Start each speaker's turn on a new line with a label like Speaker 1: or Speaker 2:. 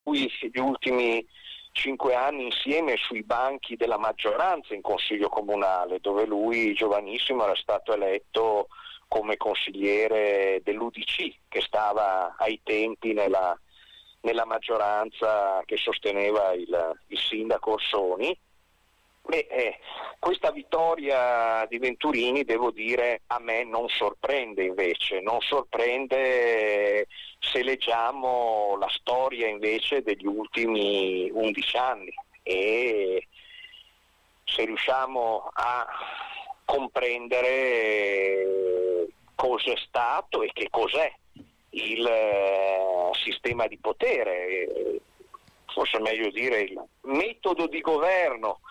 Speaker 1: gli ultimi 5 anni insieme sui banchi della maggioranza in consiglio comunale, dove lui giovanissimo era stato eletto come consigliere dell'UDC, che stava ai tempi nella maggioranza che sosteneva il sindaco Orsoni. Questa vittoria di Venturini, devo dire, a me non sorprende invece, non sorprende se leggiamo la storia invece degli ultimi 11 anni e se riusciamo a comprendere cosa è stato e che cos'è il sistema di potere, forse è meglio dire il metodo di governo